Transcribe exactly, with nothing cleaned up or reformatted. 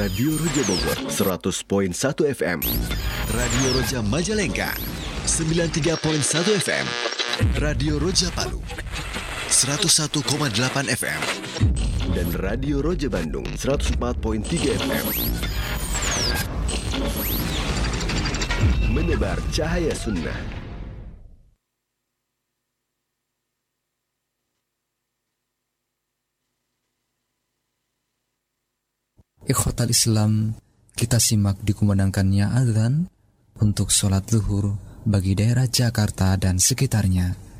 Radio Roja Bogor seratus koma satu F M, Radio Roja Majalengka sembilan puluh tiga koma satu F M, Radio Roja Palu seratus satu koma delapan F M, dan Radio Roja Bandung seratus empat koma tiga F M. Menebar cahaya sunnah. Ikhwatal Islam, kita simak dikumandangkannya azan untuk sholat zuhur bagi daerah Jakarta dan sekitarnya.